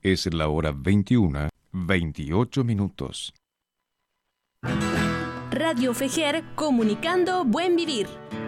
Es la hora 21:28. Radio Fejer, comunicando buen vivir.